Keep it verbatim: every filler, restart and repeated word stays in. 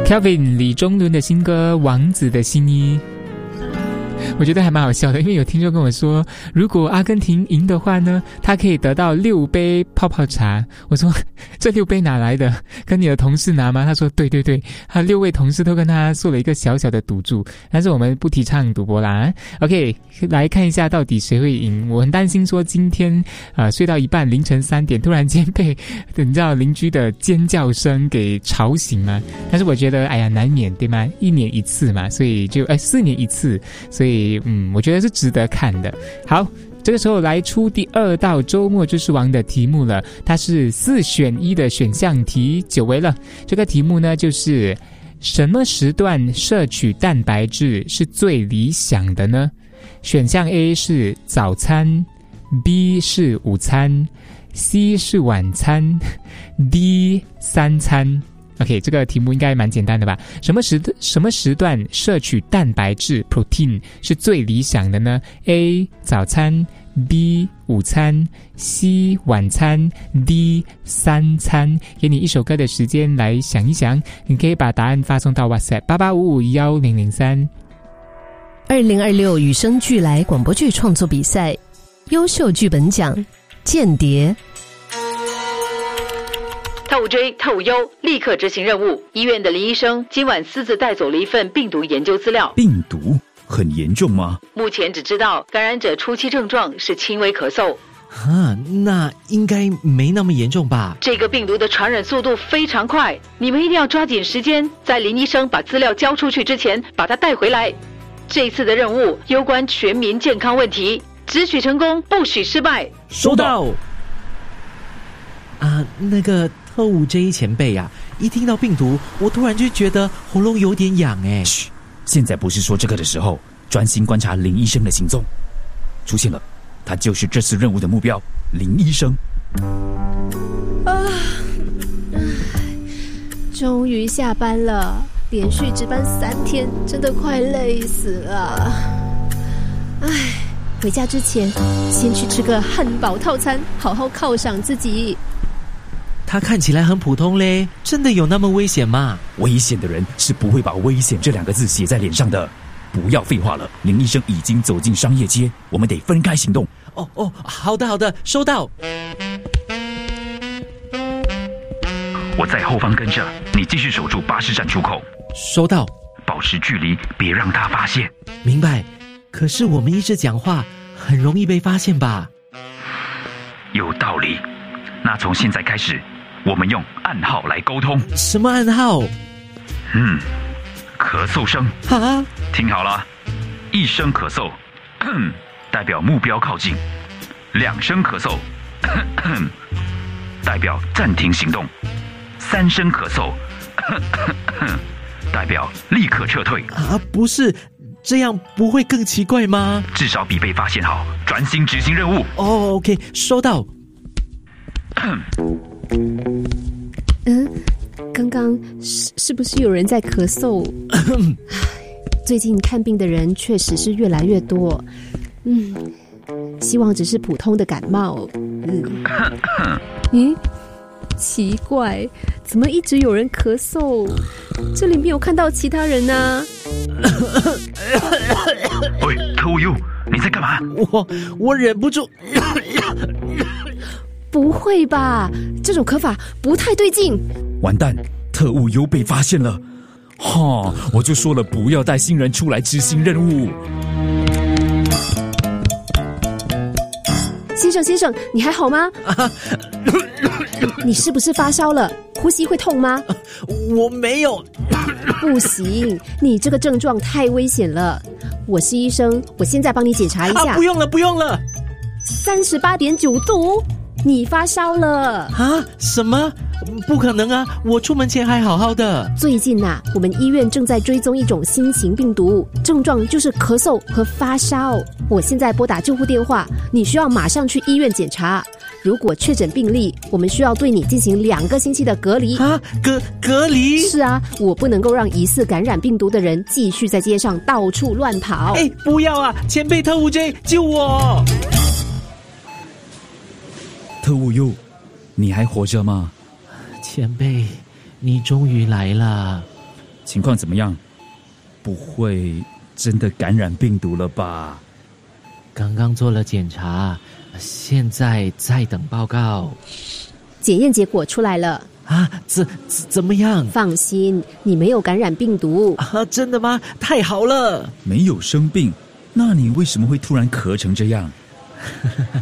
Kelvin 李宗伦的新歌《王子的新衣》，我觉得还蛮好笑的，因为有听众跟我说，如果阿根廷赢的话呢，他可以得到六杯泡泡茶。我说这六杯哪来的？跟你的同事拿吗？他说对对对，他六位同事都跟他做了一个小小的赌注，但是我们不提倡赌博啦。OK， 来看一下到底谁会赢。我很担心说今天呃睡到一半凌晨三点突然间被你知道邻居的尖叫声给吵醒嘛，但是我觉得哎呀难免对吗？一年一次嘛，所以就哎四年一次，所以嗯我觉得是值得看的。好，这个时候来出第二道周末知识王的题目了，它是四选一的选项题，久违了。这个题目呢就是什么时段摄取蛋白质是最理想的呢？选项 A 是早餐， B 是午餐， C 是晚餐， D 三餐。OK， 这个题目应该蛮简单的吧？什么时什么时段摄取蛋白质 protein 是最理想的呢？ A 早餐， B 午餐， C 晚餐， D 三餐。给你一首歌的时间来想一想，你可以把答案发送到 WhatsApp 八八五五一零零三。 二零二六与生俱来广播剧创作比赛优秀剧本奖间谍。 特务 J 特务 U 立刻执行任务。医院的林医生今晚私自带走了一份病毒研究资料。 病毒很严重吗？ 目前只知道感染者初期症状是轻微咳嗽。 啊，那应该没那么严重吧？ 这个病毒的传染速度非常快，你们一定要抓紧时间，在林医生把资料交出去之前把他带回来。这次的任务攸关全民健康问题，只许成功不许失败。 收到。啊，那个特务 J 前辈啊，一听到病毒我突然就觉得喉咙有点痒哎。 嘘，现在不是说这个的时候，专心观察林医生的行踪。出现了，他就是这次任务的目标，林医生。 啊，终于下班了，连续值班三天，真的快累死了。唉，回家之前先去吃个汉堡套餐，好好犒赏自己。 他看起来很普通嘞，真的有那么危险吗？ 危险的人是不会把危险这两个字写在脸上的。不要废话了，林医生已经走进商业街，我们得分开行动。 哦哦，好的好的，收到。 我在后方跟着，你继续守住巴士站出口。 收到。 保持距离，别让他发现。 明白。可是我们一直讲话，很容易被发现吧？ 有道理。那从现在开始，我们用暗号来沟通。 什么暗号？ 嗯，咳嗽声。 啊， 听好了，一声咳嗽，咳代表目标靠近；两声咳嗽，咳咳代表暂停行动；三声咳嗽，咳咳代表立刻撤退。 啊，不是，这样不会更奇怪吗？ 至少比被发现好，专心执行任务。 哦 ，OK， 收到。 嗯，刚刚是是不是有人在咳嗽？最近看病的人确实是越来越多，嗯，希望只是普通的感冒。嗯，咦，奇怪，怎么一直有人咳嗽？这里没有看到其他人啊。 喂，特务 U， 你在干嘛？ 我我忍不住。 不会吧，这种咳法不太对劲。 完蛋，特务 U 被发现了。哈，我就说了不要带新人出来执行任务。 先生先生，你还好吗？啊、你是不是发烧了？呼吸会痛吗？ 我没有。 不行，你这个症状太危险了。我是医生，我现在帮你检查一下。 啊、不用了不用了。 三十八点九度，你发烧了啊？什么？不可能啊！我出门前还好好的。 最近啊，我们医院正在追踪一种新型病毒，症状就是咳嗽和发烧。我现在拨打救护电话，你需要马上去医院检查。如果确诊病例，我们需要对你进行两个星期的隔离。 啊，隔隔离？ 是啊，我不能够让疑似感染病毒的人继续在街上到处乱跑。 哎，不要啊！前辈特务 J， 救我！ 特务 U， 你还活着吗？ 前辈，你终于来了。 情况怎么样？不会真的感染病毒了吧？ 刚刚做了检查，现在在等报告。 检验结果出来了啊，怎怎怎么样？ 放心，你没有感染病毒啊！真的吗？太好了！ 没有生病，那你为什么会突然咳成这样？